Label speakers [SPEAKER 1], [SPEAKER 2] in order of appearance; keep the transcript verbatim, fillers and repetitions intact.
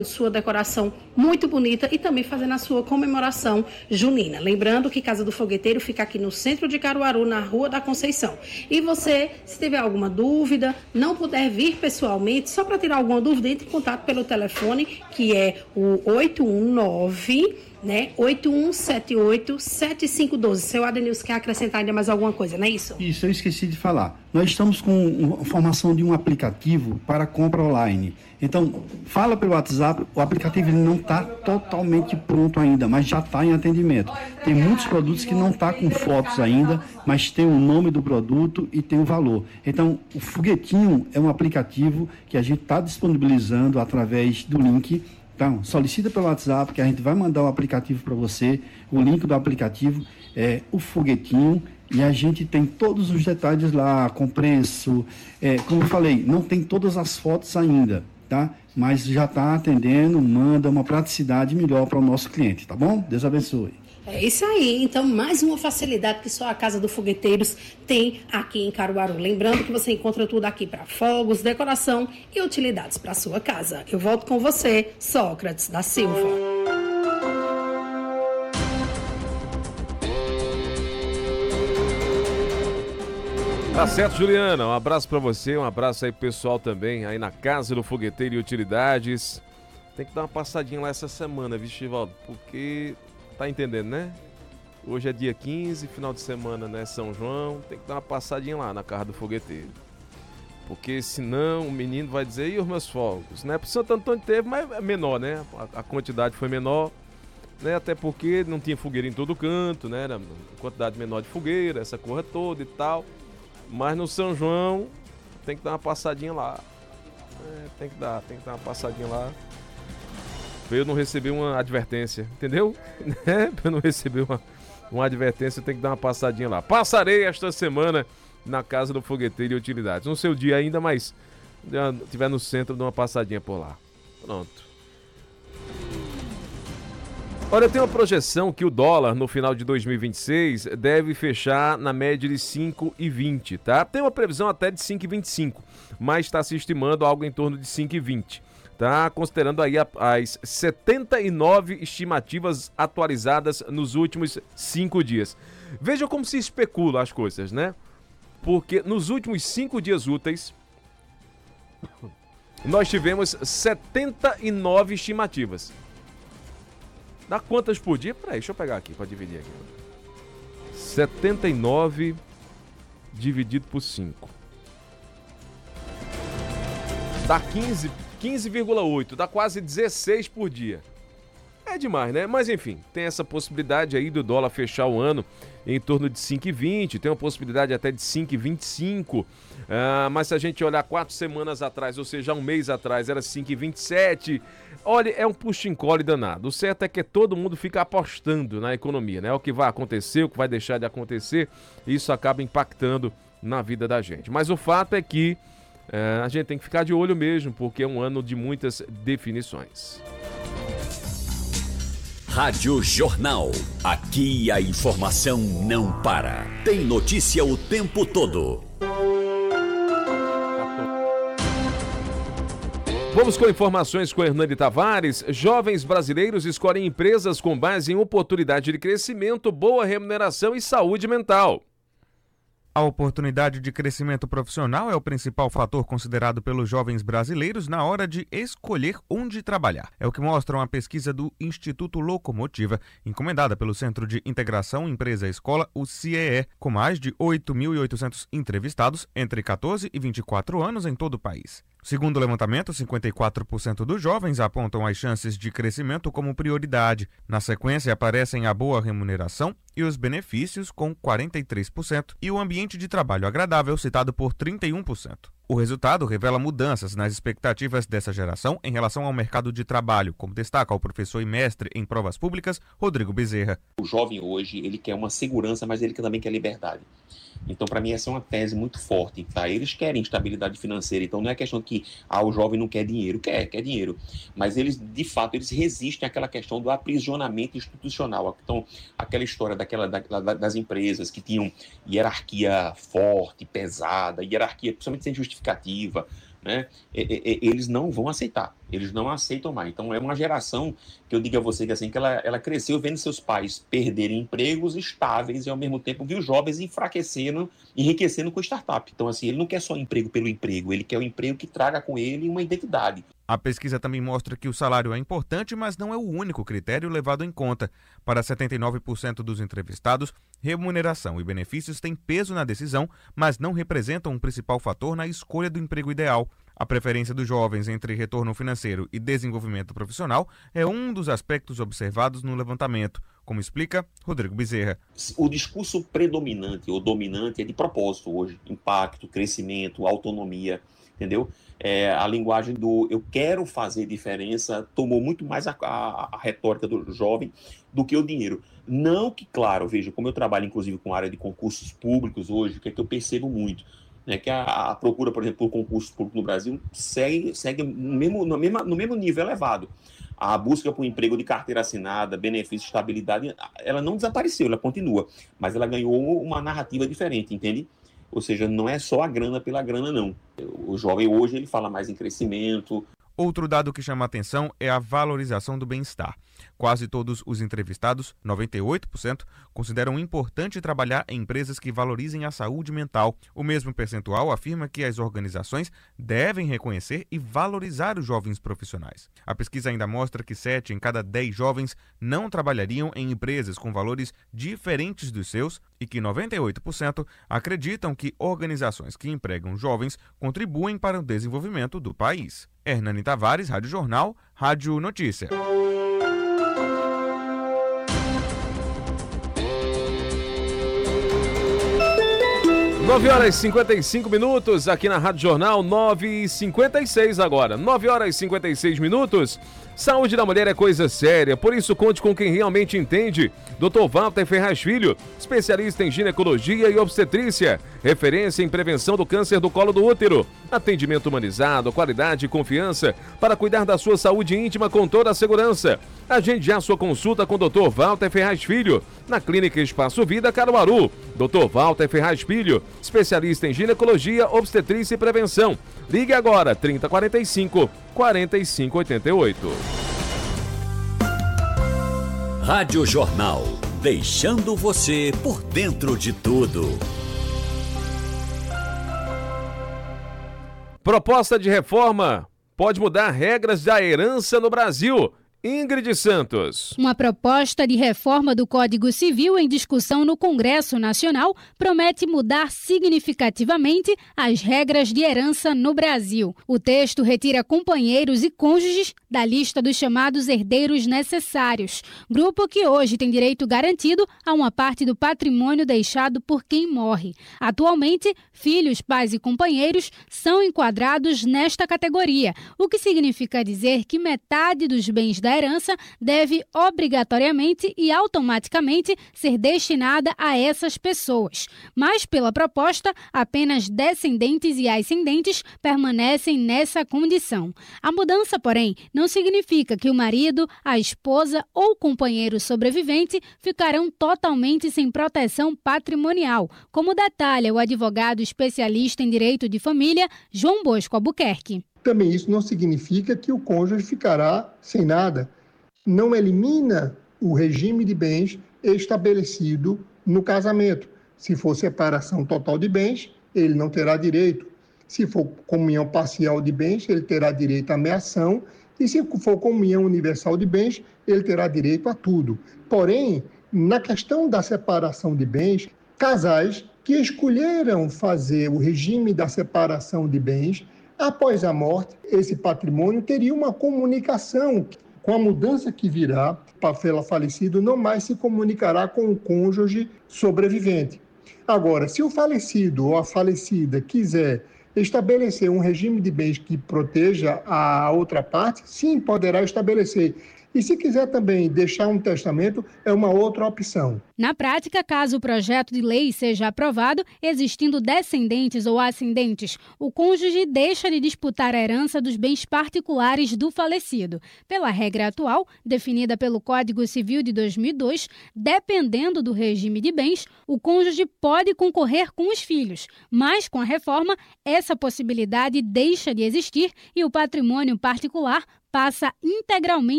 [SPEAKER 1] sua decoração muito bonita e também fazendo a sua comemoração junina. Lembrando que Casa do Fogueteiro fica aqui no centro de Caruaru, na Rua da Conceição. E você, se tiver alguma dúvida, não puder vir pessoalmente, só para tirar alguma dúvida, entre em contato pelo telefone, que é o oito um nove, né, oito um sete oito, sete cinco um dois. Seu Adenilson quer acrescentar ainda mais alguma coisa, não é isso?
[SPEAKER 2] Isso, eu esqueci de falar. Nós estamos com a formação de um aplicativo para compra online. Então, fala pelo WhatsApp, o aplicativo ele não está totalmente pronto ainda, mas já está em atendimento. Tem muitos produtos que não estão tá com fotos ainda, mas tem o nome do produto e tem o valor. Então, o Foguetinho é um aplicativo que a gente está disponibilizando através do link. Então, solicita pelo WhatsApp que a gente vai mandar o aplicativo para você. O link do aplicativo é o Foguetinho e a gente tem todos os detalhes lá, com preço. É, como eu falei, não tem todas as fotos ainda, tá? Mas já está atendendo, manda uma praticidade melhor para o nosso cliente, tá bom? Deus abençoe.
[SPEAKER 1] É isso aí, então mais uma facilidade que só a Casa do Fogueteiros tem aqui em Caruaru. Lembrando que você encontra tudo aqui para fogos, decoração e utilidades para sua casa. Eu volto com você, Sócrates da Silva.
[SPEAKER 3] Tá certo, Juliana, um abraço para você, um abraço aí pro pessoal também, aí na Casa do Fogueteiro e Utilidades. Tem que dar uma passadinha lá essa semana, viu, Chivaldo? Porque... tá entendendo, né? Hoje é dia quinze, final de semana, né? São João, tem que dar uma passadinha lá na Casa do Fogueteiro. Porque senão o menino vai dizer, e os meus fogos, né? Pro Santo Antônio teve, mas é menor, né? A, a quantidade foi menor, né? Até porque não tinha fogueira em todo canto, né? Era quantidade menor de fogueira, essa corra toda e tal. Mas no São João tem que dar uma passadinha lá. É, tem que dar, tem que dar uma passadinha lá. Pra eu não receber uma advertência, entendeu? Pra eu não receber uma, uma advertência, tem que dar uma passadinha lá. Passarei esta semana na Casa do Fogueteiro e Utilidades. No seu dia ainda, mas já estiver no centro, dá uma passadinha por lá. Pronto. Olha, tem uma projeção que o dólar no final de dois mil e vinte e seis deve fechar na média de cinco e vinte, tá? Tem uma previsão até de cinco e vinte e cinco, mas está se estimando algo em torno de cinco e vinte. Tá, considerando aí as setenta e nove estimativas atualizadas nos últimos cinco dias. Veja como se especula as coisas, né? Porque nos últimos cinco dias úteis, nós tivemos setenta e nove estimativas. Dá quantas por dia? Peraí, deixa eu pegar aqui para dividir aqui. setenta e nove dividido por cinco. Dá quinze... quinze vírgula oito, dá quase dezesseis por dia. É demais, né? Mas enfim, tem essa possibilidade aí do dólar fechar o ano em torno de cinco e vinte, tem uma possibilidade até de cinco e vinte e cinco, ah, mas se a gente olhar quatro semanas atrás, ou seja, um mês atrás, era cinco e vinte e sete. Olha, é um puxa-encolhe danado. O certo é que todo mundo fica apostando na economia, né? O que vai acontecer, o que vai deixar de acontecer, isso acaba impactando na vida da gente. Mas o fato é que É, a gente tem que ficar de olho mesmo, porque é um ano de muitas definições.
[SPEAKER 4] Rádio Jornal. Aqui a informação não para. Tem notícia o tempo todo.
[SPEAKER 3] Vamos com informações com Hernani Tavares. Jovens brasileiros escolhem empresas com base em oportunidade de crescimento, boa remuneração e saúde mental.
[SPEAKER 5] A oportunidade de crescimento profissional é o principal fator considerado pelos jovens brasileiros na hora de escolher onde trabalhar. É o que mostra uma pesquisa do Instituto Locomotiva, encomendada pelo Centro de Integração Empresa-Escola, o C I E E, com mais de oito mil e oitocentos entrevistados entre catorze e vinte e quatro anos em todo o país. Segundo o levantamento, cinquenta e quatro por cento dos jovens apontam as chances de crescimento como prioridade. Na sequência, aparecem a boa remuneração e os benefícios, com quarenta e três por cento, e o ambiente de trabalho agradável, citado por trinta e um por cento. O resultado revela mudanças nas expectativas dessa geração em relação ao mercado de trabalho, como destaca o professor e mestre em provas públicas, Rodrigo Bezerra.
[SPEAKER 6] O jovem hoje, ele quer uma segurança, mas ele também quer liberdade. Então, para mim, essa é uma tese muito forte, tá? Eles querem estabilidade financeira, então não é questão que ah, o jovem não quer dinheiro, quer, quer dinheiro, mas eles, de fato, eles resistem àquela questão do aprisionamento institucional. Então, aquela história daquela, da, da, das empresas que tinham hierarquia forte, pesada, hierarquia principalmente sem justificativa, né, eles não vão aceitar, eles não aceitam mais. Então é uma geração que eu digo a você que, assim, que ela, ela cresceu vendo seus pais perderem empregos estáveis e ao mesmo tempo viu jovens enfraquecendo, enriquecendo com startup. Então, assim, ele não quer só emprego pelo emprego, ele quer um emprego que traga com ele uma identidade.
[SPEAKER 5] A pesquisa também mostra que o salário é importante, mas não é o único critério levado em conta. Para setenta e nove por cento dos entrevistados, remuneração e benefícios têm peso na decisão, mas não representam um principal fator na escolha do emprego ideal. A preferência dos jovens entre retorno financeiro e desenvolvimento profissional é um dos aspectos observados no levantamento, como explica Rodrigo Bezerra.
[SPEAKER 6] O discurso predominante ou dominante é de propósito hoje, impacto, crescimento, autonomia, entendeu? É, a linguagem do eu quero fazer diferença tomou muito mais a, a, a retórica do jovem do que o dinheiro. Não que, claro, veja, como eu trabalho inclusive com a área de concursos públicos hoje, o que é que eu percebo muito? É que a, a procura, por exemplo, por concursos públicos no Brasil segue, segue no, mesmo, no, mesmo, no mesmo nível elevado. A busca por emprego de carteira assinada, benefício, estabilidade, ela não desapareceu, ela continua, mas ela ganhou uma narrativa diferente, entende? Ou seja, não é só a grana pela grana, não. O jovem hoje ele fala mais em crescimento.
[SPEAKER 5] Outro dado que chama a atenção é a valorização do bem-estar. Quase todos os entrevistados, noventa e oito por cento, consideram importante trabalhar em empresas que valorizem a saúde mental. O mesmo percentual afirma que as organizações devem reconhecer e valorizar os jovens profissionais. A pesquisa ainda mostra que sete em cada dez jovens não trabalhariam em empresas com valores diferentes dos seus e que noventa e oito por cento acreditam que organizações que empregam jovens contribuem para o desenvolvimento do país. Hernani Tavares, Rádio Jornal, Rádio Notícia.
[SPEAKER 3] nove horas e cinquenta e cinco minutos aqui na Rádio Jornal, nove e cinquenta e seis agora. nove horas e cinquenta e seis minutos. Saúde da mulher é coisa séria, por isso conte com quem realmente entende. doutor Walter Ferraz Filho, especialista em ginecologia e obstetrícia, referência em prevenção do câncer do colo do útero. Atendimento humanizado, qualidade e confiança para cuidar da sua saúde íntima com toda a segurança. Agende já sua consulta com o doutor Walter Ferraz Filho, na Clínica Espaço Vida, Caruaru. doutor Walter Ferraz Filho, especialista em ginecologia, obstetrícia e prevenção. Ligue agora, trinta, quarenta e cinco, quarenta e cinco, oitenta e oito.
[SPEAKER 4] Rádio Jornal, deixando você por dentro de tudo.
[SPEAKER 3] Proposta de reforma pode mudar regras da herança no Brasil. Ingrid Santos.
[SPEAKER 7] Uma proposta de reforma do Código Civil em discussão no Congresso Nacional promete mudar significativamente as regras de herança no Brasil. O texto retira companheiros e cônjuges da lista dos chamados herdeiros necessários, grupo que hoje tem direito garantido a uma parte do patrimônio deixado por quem morre. Atualmente, filhos, pais e companheiros são enquadrados nesta categoria, o que significa dizer que metade dos bens da herança deve obrigatoriamente e automaticamente ser destinada a essas pessoas. Mas, pela proposta, apenas descendentes e ascendentes permanecem nessa condição. A mudança, porém, não significa que o marido, a esposa ou companheiro sobrevivente ficarão totalmente sem proteção patrimonial, como detalha o advogado especialista em direito de família, João Bosco Albuquerque.
[SPEAKER 8] Também isso não significa que o cônjuge ficará sem nada. Não elimina o regime de bens estabelecido no casamento. Se for separação total de bens, ele não terá direito. Se for comunhão parcial de bens, ele terá direito à meação. E se for comunhão universal de bens, ele terá direito a tudo. Porém, na questão da separação de bens, casais que escolheram fazer o regime da separação de bens, após a morte, esse patrimônio teria uma comunicação. Com a mudança que virá, pelo falecido não mais se comunicará com o cônjuge sobrevivente. Agora, se o falecido ou a falecida quiser estabelecer um regime de bens que proteja a outra parte, sim, poderá estabelecer. E se quiser também deixar um testamento, é uma outra opção.
[SPEAKER 7] Na prática, caso o projeto de lei seja aprovado, existindo descendentes ou ascendentes, o cônjuge deixa de disputar a herança dos bens particulares do falecido. Pela regra atual, definida pelo Código Civil de dois mil e dois, dependendo do regime de bens, o cônjuge pode concorrer com os filhos, mas com a reforma, essa possibilidade deixa de existir e o patrimônio particular passa integralmente